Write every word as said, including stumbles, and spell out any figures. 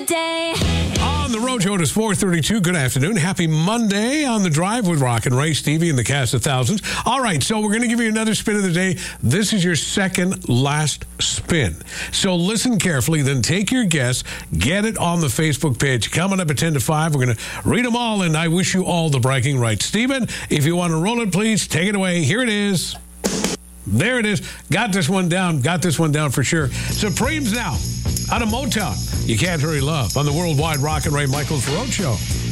the day. On the road show, it is four thirty-two. Good afternoon. Happy Monday on the drive with Rock and Ray, Stevie, and the cast of thousands. All right, so we're going to give you another spin of the day. This is your second last spin. So listen carefully, then take your guess. Get it on the Facebook page. Coming up at ten to five, we're going to read them all, and I wish you all the bragging rights. Stephen, if you want to roll it, please take it away. Here it is. There it is. Got this one down. Got this one down for sure. Supremes now out of Motown. You Can't Hurry Love on the Worldwide Rock and Ray Michaels Road Show.